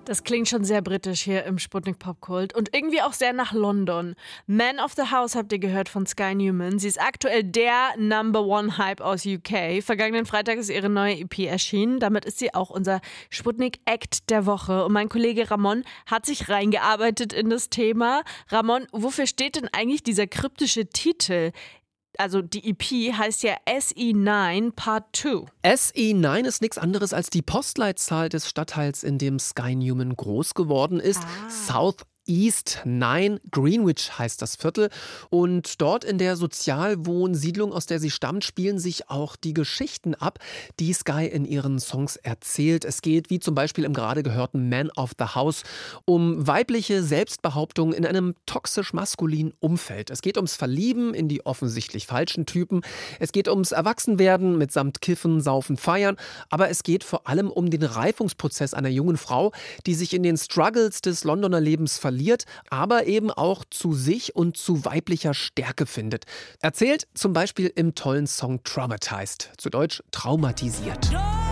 Das klingt schon sehr britisch hier im Sputnik Popkult und irgendwie auch sehr nach London. Man of the House habt ihr gehört von Sky Newman. Sie ist aktuell der Number One Hype aus UK. Vergangenen Freitag ist ihre neue EP erschienen. Damit ist sie auch unser Sputnik Act der Woche. Und mein Kollege Ramon hat sich reingearbeitet in das Thema. Ramon, wofür steht denn eigentlich dieser kryptische Titel? Also die EP heißt ja SE9 Part 2. SE9 ist nichts anderes als die Postleitzahl des Stadtteils, in dem Sky Newman groß geworden ist. South East 9, Greenwich heißt das Viertel. Und dort in der Sozialwohnsiedlung, aus der sie stammt, spielen sich auch die Geschichten ab, die Sky in ihren Songs erzählt. Es geht, wie zum Beispiel im gerade gehörten Man of the House, um weibliche Selbstbehauptung in einem toxisch-maskulinen Umfeld. Es geht ums Verlieben in die offensichtlich falschen Typen. Es geht ums Erwachsenwerden mitsamt Kiffen, Saufen, Feiern. Aber es geht vor allem um den Reifungsprozess einer jungen Frau, die sich in den Struggles des Londoner Lebens verliert, aber eben auch zu sich und zu weiblicher Stärke findet. Erzählt zum Beispiel im tollen Song Traumatized, zu Deutsch traumatisiert.